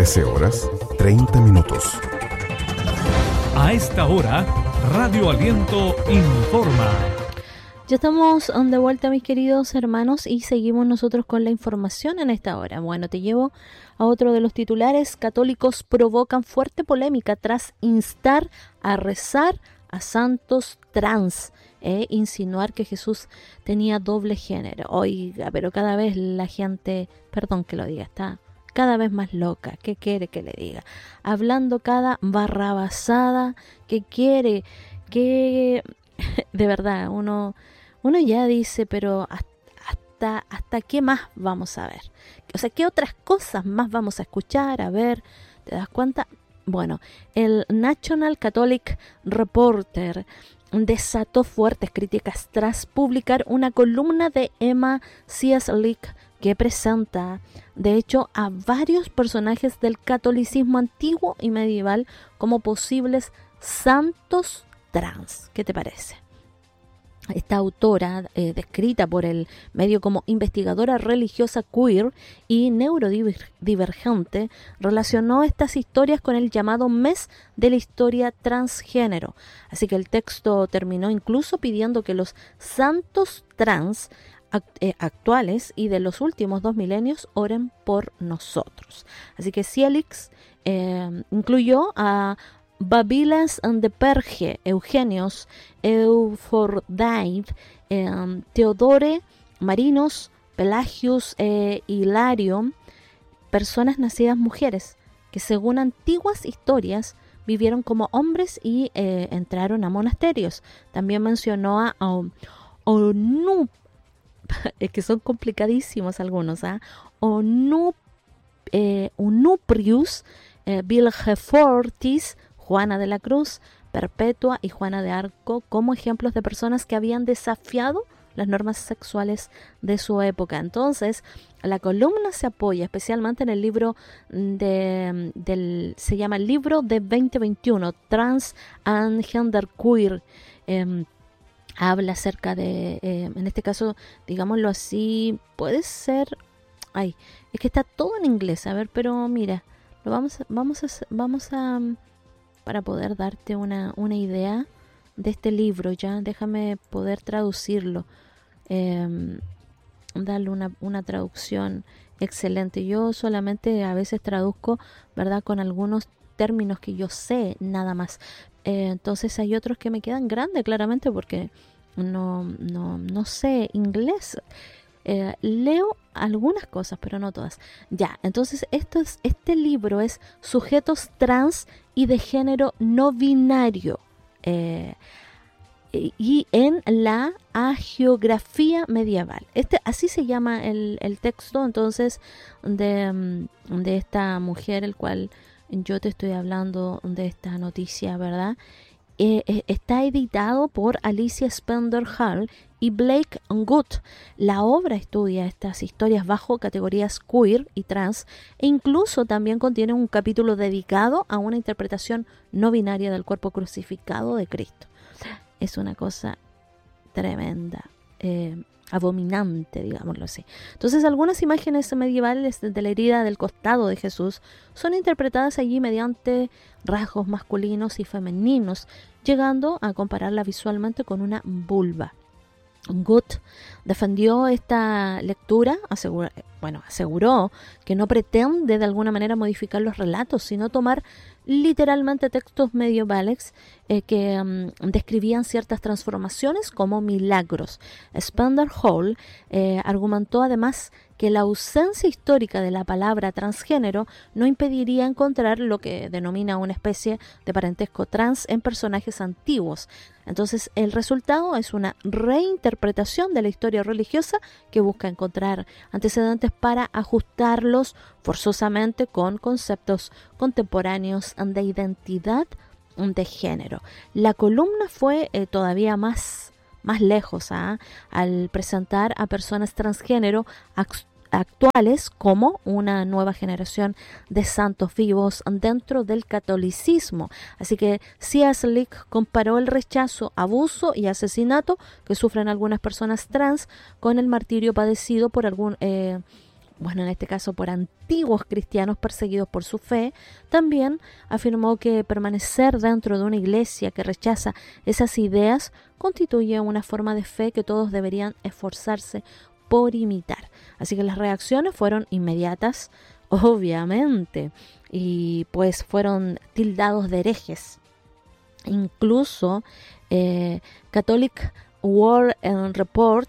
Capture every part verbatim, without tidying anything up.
trece horas, treinta minutos. A esta hora, Radio Aliento informa. Ya estamos de vuelta, mis queridos hermanos, y seguimos nosotros con la información en esta hora. Bueno, te llevo a otro de los titulares. Católicos provocan fuerte polémica tras instar a rezar a santos trans e insinuar que Jesús tenía doble género. Oiga, pero cada vez la gente, perdón que lo diga, está cada vez más loca. ¿Qué quiere que le diga? Hablando cada barrabasada que quiere, que de verdad uno, uno ya dice, pero hasta, hasta qué más vamos a ver. O sea, ¿qué otras cosas más vamos a escuchar, a ver? ¿Te das cuenta? Bueno, el National Catholic Reporter desató fuertes críticas tras publicar una columna de Emma Cieslik que presenta, de hecho, a varios personajes del catolicismo antiguo y medieval como posibles santos trans. ¿Qué te parece? Esta autora, eh, descrita por el medio como investigadora religiosa queer y neurodivergente, relacionó estas historias con el llamado mes de la historia transgénero. Así que el texto terminó incluso pidiendo que los santos trans actuales y de los últimos dos milenios oren por nosotros. Así que Cielix eh, incluyó a Babilas and the Perge, Eugenios, Eufordaid, eh, Teodore, Marinos, Pelagius e eh, Hilario, personas nacidas mujeres, que según antiguas historias vivieron como hombres y eh, entraron a monasterios. También mencionó a Onu, es que son complicadísimos algunos, ¿eh? Onu, eh, Onuprius, eh, Vilgefortis, Juana de la Cruz, Perpetua y Juana de Arco como ejemplos de personas que habían desafiado las normas sexuales de su época. Entonces, la columna se apoya especialmente en el libro de, del, se llama el libro de veinte veintiuno, Trans and Gender Queer. Eh, habla acerca de, eh, en este caso, digámoslo así, puede ser, ay, es que está todo en inglés, a ver, pero mira, lo vamos a, vamos a, vamos a para poder darte una, una idea de este libro, ya, déjame poder traducirlo, eh, darle una, una traducción excelente. Yo solamente a veces traduzco, ¿verdad?, con algunos términos que yo sé, nada más. Eh, entonces hay otros que me quedan grandes, claramente, porque no, no, no sé inglés. Eh, leo algunas cosas, pero no todas. Ya, entonces esto es, este libro es Sujetos Trans y de Género No Binario, eh, y en la hagiografía medieval. Este, así se llama el, el texto, entonces, de, de esta mujer, el cual yo te estoy hablando de esta noticia, ¿verdad? Eh, eh, está editado por Alicia Spender Hall y Blake Good. La obra estudia estas historias bajo categorías queer y trans e incluso también contiene un capítulo dedicado a una interpretación no binaria del cuerpo crucificado de Cristo. Es una cosa tremenda, eh, abominante, digámoslo así. Entonces, algunas imágenes medievales de la herida del costado de Jesús son interpretadas allí mediante rasgos masculinos y femeninos, llegando a compararla visualmente con una vulva. Gut defendió esta lectura, asegura, bueno, aseguró que no pretende de alguna manera modificar los relatos, sino tomar literalmente textos medievales eh, que um, describían ciertas transformaciones como milagros. Spender Hall eh, argumentó además que la ausencia histórica de la palabra transgénero no impediría encontrar lo que denomina una especie de parentesco trans en personajes antiguos. Entonces, el resultado es una reinterpretación de la historia religiosa que busca encontrar antecedentes para ajustarlos forzosamente con conceptos contemporáneos de identidad de género. La columna fue eh, todavía más, más lejos ¿eh? al presentar a personas transgénero actuales como una nueva generación de santos vivos dentro del catolicismo. Así que Cieslik comparó el rechazo, abuso y asesinato que sufren algunas personas trans con el martirio padecido por algún eh, bueno, en este caso por antiguos cristianos perseguidos por su fe, también afirmó que permanecer dentro de una iglesia que rechaza esas ideas constituye una forma de fe que todos deberían esforzarse por imitar. Así que las reacciones fueron inmediatas, obviamente, y pues fueron tildados de herejes. Incluso eh, Catholic World Report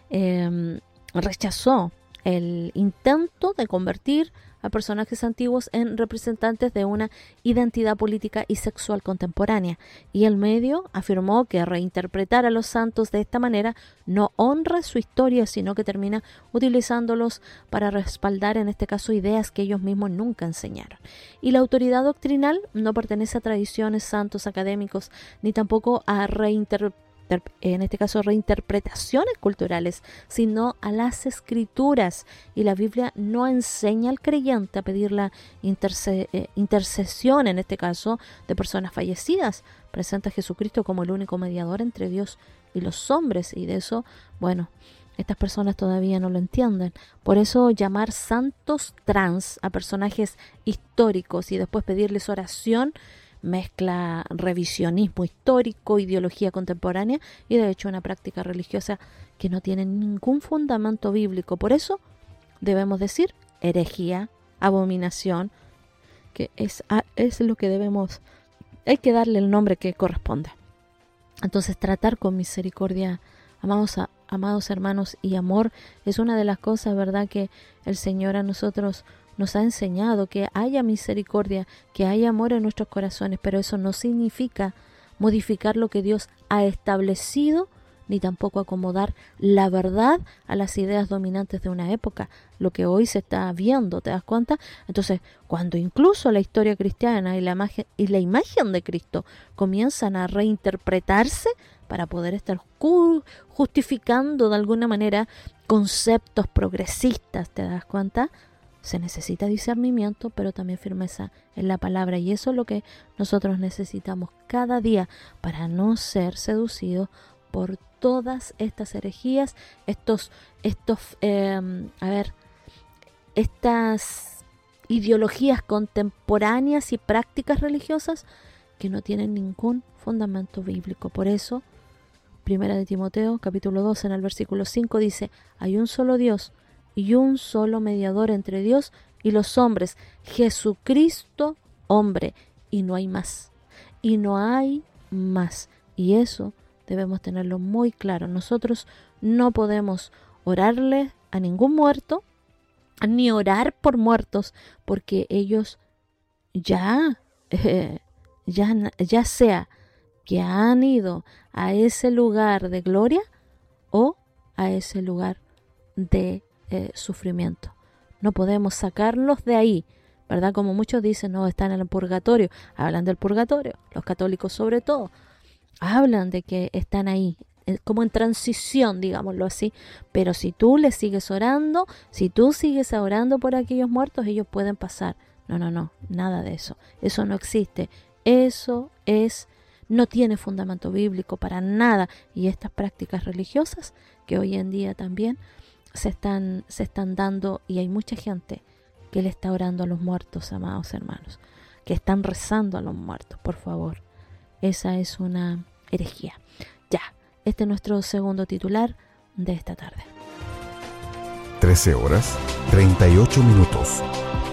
eh, rechazó el intento de convertir a personajes antiguos en representantes de una identidad política y sexual contemporánea, y el medio afirmó que reinterpretar a los santos de esta manera no honra su historia, sino que termina utilizándolos para respaldar, en este caso, ideas que ellos mismos nunca enseñaron. Y la autoridad doctrinal no pertenece a tradiciones, santos académicos, ni tampoco a reinterpretar en este caso reinterpretaciones culturales, sino a las escrituras, y la Biblia no enseña al creyente a pedir la interce- eh, intercesión, en este caso, de personas fallecidas. Presenta a Jesucristo como el único mediador entre Dios y los hombres, y de eso, bueno, estas personas todavía no lo entienden. Por eso llamar santos trans a personajes históricos y después pedirles oración mezcla revisionismo histórico, ideología contemporánea y de hecho una práctica religiosa que no tiene ningún fundamento bíblico. Por eso debemos decir herejía, abominación, que es, es lo que debemos, hay que darle el nombre que corresponde. Entonces, tratar con misericordia, amados, amados hermanos, y amor es una de las cosas, ¿verdad?, que el Señor a nosotros nos ha enseñado, que haya misericordia, que haya amor en nuestros corazones, pero eso no significa modificar lo que Dios ha establecido, ni tampoco acomodar la verdad a las ideas dominantes de una época, lo que hoy se está viendo, ¿te das cuenta? Entonces, cuando incluso la historia cristiana y la imagen, y la imagen de Cristo comienzan a reinterpretarse para poder estar justificando de alguna manera conceptos progresistas, ¿te das cuenta? Se necesita discernimiento, pero también firmeza en la palabra, y eso es lo que nosotros necesitamos cada día para no ser seducidos por todas estas herejías, estos, estos, eh, a ver, estas ideologías contemporáneas y prácticas religiosas que no tienen ningún fundamento bíblico. Por eso, Primera de Timoteo, capítulo dos, en el versículo cinco dice: hay un solo Dios y un solo mediador entre Dios y los hombres, Jesucristo hombre, y no hay más, y no hay más, y eso debemos tenerlo muy claro. Nosotros no podemos orarle a ningún muerto, ni orar por muertos, porque ellos ya, eh, ya, ya sea que han ido a ese lugar de gloria o a ese lugar de Eh, sufrimiento. No podemos sacarlos de ahí, ¿verdad? Como muchos dicen, no, están en el purgatorio. Hablan del purgatorio, los católicos sobre todo. Hablan de que están ahí, como en transición, digámoslo así. Pero si tú les sigues orando, si tú sigues orando por aquellos muertos, ellos pueden pasar. No, no, no, nada de eso. Eso no existe. Eso es, no tiene fundamento bíblico para nada. Y estas prácticas religiosas que hoy en día también se están, se están dando, y hay mucha gente que le está orando a los muertos, amados hermanos, que están rezando a los muertos. Por favor, esa es una herejía. Ya, este es nuestro segundo titular de esta tarde. trece horas, treinta y ocho minutos.